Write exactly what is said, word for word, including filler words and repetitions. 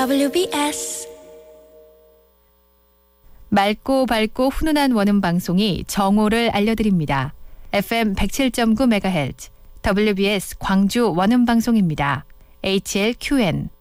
더블유비에스 맑고 밝고 훈훈한 원음 방송이 정오를 알려드립니다. 에프엠 백칠 점 구 메가헤르츠 더블유비에스 광주 원음 방송입니다. 에이치엘큐엔